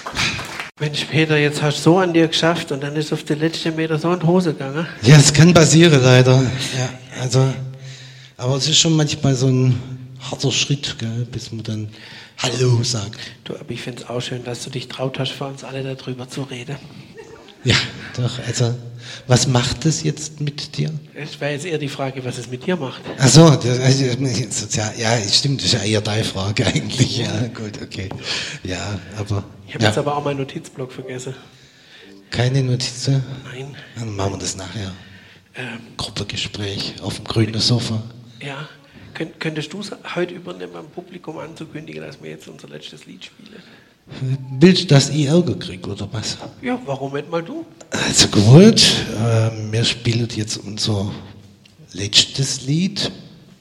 Mensch, Peter, jetzt hast du so an dir geschafft und dann ist auf den letzten Meter so in die Hose gegangen. Ja, es kann passieren, leider. Ja, also, aber es ist schon manchmal so ein harter Schritt, gell, bis man dann Hallo sagt. Du, aber ich finde es auch schön, dass du dich traut hast, vor uns alle darüber zu reden. Ja, doch, also, was macht das jetzt mit dir? Es wäre jetzt eher die Frage, was es mit dir macht. Ach so, ja, stimmt, das ist ja eher deine Frage eigentlich. Ja, gut, okay. Ja, aber... Ich habe jetzt aber auch meinen Notizblock vergessen. Keine Notizen? Nein. Dann machen wir das nachher. Gruppengespräch auf dem grünen Sofa. Ja. Könntest du es heute übernehmen, am Publikum anzukündigen, dass wir jetzt unser letztes Lied spielen? Willst du, dass ich Ärger kriege, oder was? Ja, warum nicht mal du? Also gut, wir spielen jetzt unser letztes Lied.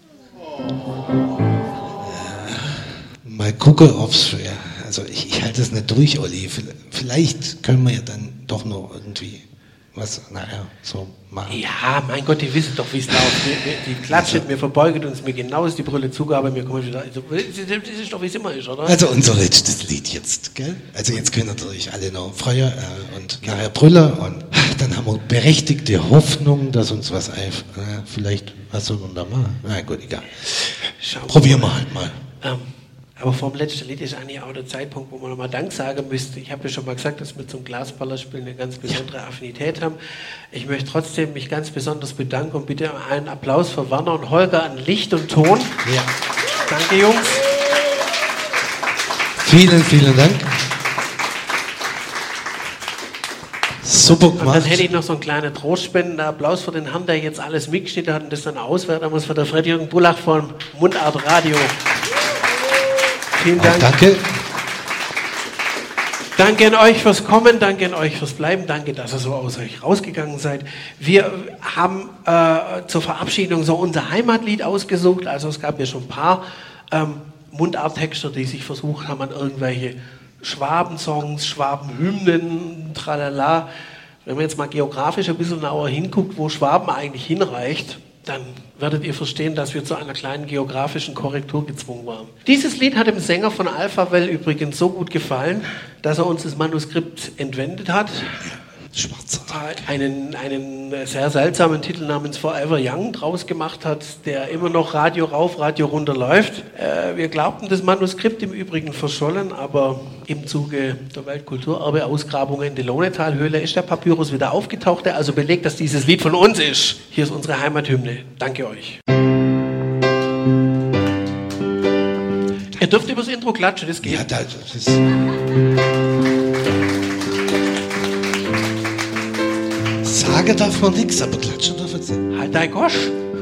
Mal gucken, ob es... Also ich halte es nicht durch, Olli. Vielleicht können wir ja dann doch noch irgendwie was, so machen. Ja, mein Gott, die wissen doch, wie es läuft. Die klatschen, wir verbeugen uns, mir genau ist die Brille Zugabe, wir kommen wieder. Also, das ist doch, wie es immer ist, oder? Also unser letztes Lied jetzt, gell? Also jetzt können natürlich alle noch freuen und nachher brüllen und dann haben wir berechtigte Hoffnung, dass uns was vielleicht, was soll man da machen? Na gut, egal. Probieren wir halt mal. Aber vor dem letzten Lied ist eigentlich auch der Zeitpunkt, wo man nochmal Dank sagen müsste. Ich habe ja schon mal gesagt, dass wir zum Glasballerspielen eine ganz besondere Affinität haben. Ich möchte trotzdem mich ganz besonders bedanken und bitte einen Applaus für Werner und Holger an Licht und Ton. Ja. Danke, Jungs. Vielen, vielen Dank. Super gemacht. Und dann hätte ich noch so einen kleinen trostspendenden Applaus für den Herrn, der jetzt alles mitgeschnitten hat und das dann auswerten muss, für der Fred-Jürgen Bullach von Mundart Radio. Vielen Dank. Danke. Danke an euch fürs Kommen, danke an euch fürs Bleiben, danke, dass ihr so aus euch rausgegangen seid. Wir haben zur Verabschiedung so unser Heimatlied ausgesucht, also es gab ja schon ein paar Mundarttexter, die sich versucht haben an irgendwelche Schwabensongs, Schwabenhymnen, tralala. Wenn man jetzt mal geografisch ein bisschen genauer hinguckt, wo Schwaben eigentlich hinreicht, dann werdet ihr verstehen, dass wir zu einer kleinen geografischen Korrektur gezwungen waren. Dieses Lied hat dem Sänger von Alphaville übrigens so gut gefallen, dass er uns das Manuskript entwendet hat. Schwarzer einen sehr seltsamen Titel namens Forever Young draus gemacht hat, der immer noch Radio rauf, Radio runter läuft. Wir glaubten, das Manuskript im Übrigen verschollen, aber im Zuge der Weltkulturerbe-Ausgrabung in der Lohnetalhöhle ist der Papyrus wieder aufgetaucht, der also belegt, dass dieses Lied von uns ist. Hier ist unsere Heimathymne. Danke euch. Ihr dürft übers Intro klatschen, das geht. Ja, das ist... Sagen darf man nichts, aber klatschen darf man nicht. Halt dein Gosch.